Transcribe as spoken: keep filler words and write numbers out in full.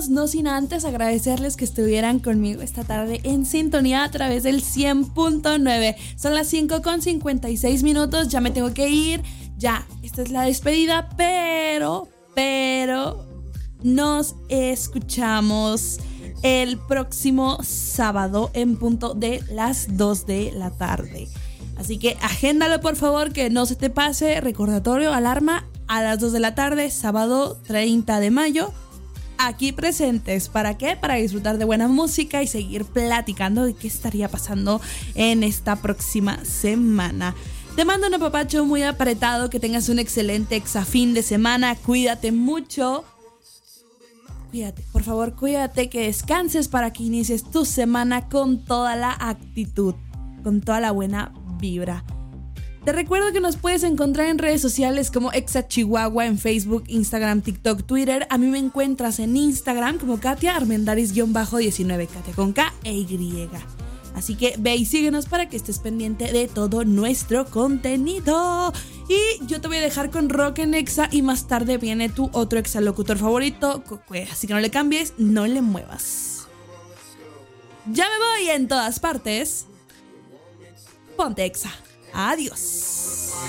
no sin antes agradecerles que estuvieran conmigo esta tarde en sintonía a través del cien punto nueve. Son las cinco con cincuenta y seis minutos, ya me tengo que ir, ya, esta es la despedida, pero, pero, nos escuchamos el próximo sábado en punto de las dos de la tarde. Así que agéndalo por favor, que no se te pase. Recordatorio, alarma, a las dos de la tarde, sábado treinta de mayo, aquí presentes. ¿Para qué? Para disfrutar de buena música y seguir platicando de qué estaría pasando en esta próxima semana. Te mando un apapacho muy apretado, que tengas un excelente exafín de semana, cuídate mucho. Cuídate, por favor, cuídate, que descanses para que inicies tu semana con toda la actitud, con toda la buena vibra. Te recuerdo que nos puedes encontrar en redes sociales como Exa Chihuahua en Facebook, Instagram, TikTok, Twitter. A mí me encuentras en Instagram como Katia Armendáriz diecinueve, Katia con K e Y. Así que ve y síguenos para que estés pendiente de todo nuestro contenido. Y yo te voy a dejar con Rock en Exa y más tarde viene tu otro exalocutor favorito, Cocue. Así que no le cambies, no le muevas. Ya me voy en todas partes. Ponte Exa. Adiós.